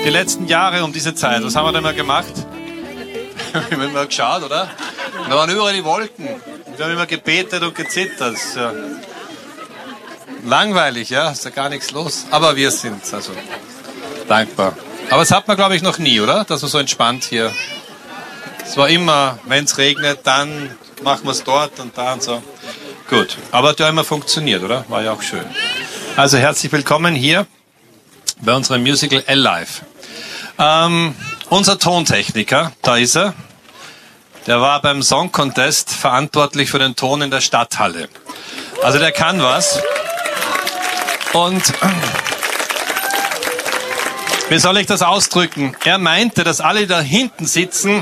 die letzten Jahre um diese Zeit, was haben wir denn mal gemacht? Wir haben immer geschaut, oder? Da waren überall die Wolken. Wir haben immer gebetet und gezittert. Ja. Langweilig, ja, ist ja gar nichts los. Aber wir sind also dankbar. Aber das hat man, glaube ich, noch nie, oder? Dass man so entspannt hier. Es war immer, wenn es regnet, dann machen wir es dort und da und so. Gut, aber hat ja immer funktioniert, oder? War ja auch schön. Also herzlich willkommen hier bei unserem Musical Alive. Unser Tontechniker, da ist er, der war beim Song Contest verantwortlich für den Ton in der Stadthalle. Also der kann was. Und wie soll ich das ausdrücken? Er meinte, dass alle, die da hinten sitzen,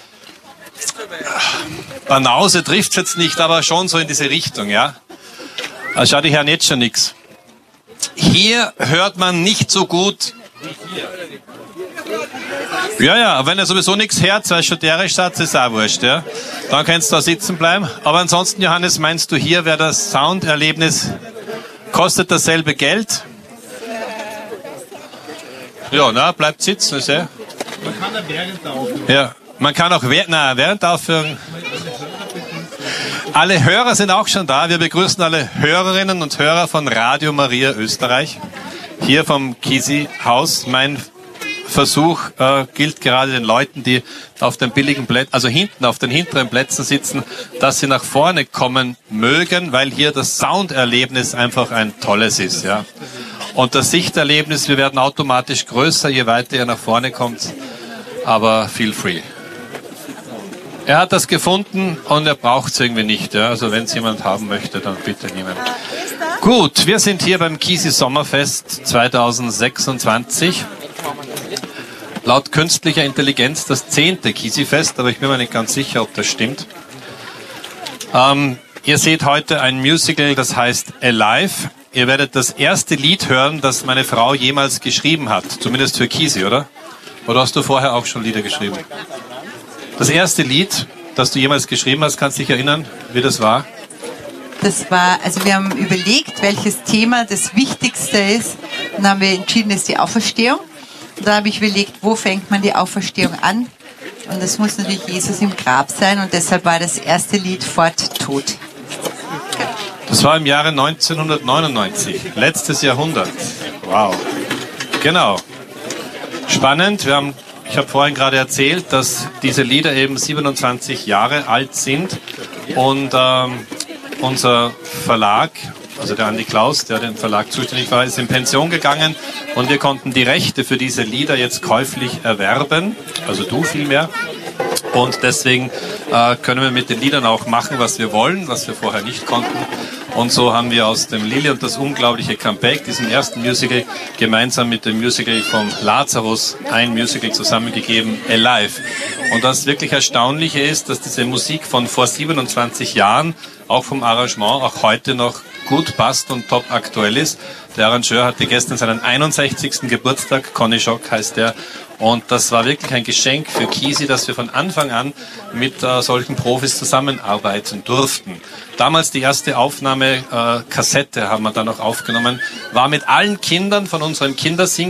Banause trifft jetzt nicht, aber schon so in diese Richtung, ja. Also schau, die hören jetzt schon nichts. Hier hört man nicht so gut. Ja, wenn er sowieso nichts hört, weil studierisch hat, ist auch wurscht, ja. Dann kannst du da sitzen bleiben. Aber ansonsten, Johannes, meinst du, hier wäre das Sounderlebnis, kostet dasselbe Geld? Ja, bleibt sitzen, ist ja. Man kann da während der Aufführung. Ja, man kann auch während der Aufführung. Alle Hörer sind auch schon da. Wir begrüßen alle Hörerinnen und Hörer von Radio Maria Österreich. Hier vom Kisi-Haus. Mein Versuch gilt gerade den Leuten, die auf den billigen Plätzen, also hinten auf den hinteren Plätzen sitzen, dass sie nach vorne kommen mögen, weil hier das Sounderlebnis einfach ein tolles ist, ja. Und das Sichterlebnis, wir werden automatisch größer, je weiter ihr nach vorne kommt, aber feel free. Er hat das gefunden und er braucht es irgendwie nicht, ja. Also wenn es jemand haben möchte, dann bitte nehmen. Gut, wir sind hier beim Kisi Sommerfest 2026. Laut künstlicher Intelligenz das 10. Kisi-Fest, aber ich bin mir nicht ganz sicher, ob das stimmt. Ihr seht heute ein Musical, das heißt Alive. Ihr werdet das erste Lied hören, das meine Frau jemals geschrieben hat. Zumindest für Kisi, oder? Oder hast du vorher auch schon Lieder geschrieben? Das erste Lied, das du jemals geschrieben hast, kannst du dich erinnern, wie das war? Das war, also wir haben überlegt, welches Thema das Wichtigste ist. Und dann haben wir entschieden, das ist die Auferstehung. Und da habe ich überlegt, wo fängt man die Auferstehung an? Und das muss natürlich Jesus im Grab sein. Und deshalb war das erste Lied Fort tot. Das war im Jahre 1999, letztes Jahrhundert. Wow. Genau. Spannend. Ich habe vorhin gerade erzählt, dass diese Lieder eben 27 Jahre alt sind. Und unser Verlag, also der Andi Klaus, der den Verlag zuständig war, ist in Pension gegangen und wir konnten die Rechte für diese Lieder jetzt käuflich erwerben, also du vielmehr. Und deswegen können wir mit den Liedern auch machen, was wir wollen, was wir vorher nicht konnten. Und so haben wir aus dem Lilli und das unglaubliche Comeback, diesem ersten Musical, gemeinsam mit dem Musical vom Lazarus ein Musical zusammengegeben, Alive. Und das wirklich Erstaunliche ist, dass diese Musik von vor 27 Jahren, auch vom Arrangement, auch heute noch gut passt und top aktuell ist. Der Arrangeur hatte gestern seinen 61. Geburtstag, Conny Schock heißt der. Und das war wirklich ein Geschenk für Kisi, dass wir von Anfang an mit solchen Profis zusammenarbeiten durften. Damals die erste Aufnahme, Kassette haben wir dann noch aufgenommen, war mit allen Kindern von unserem Kindersing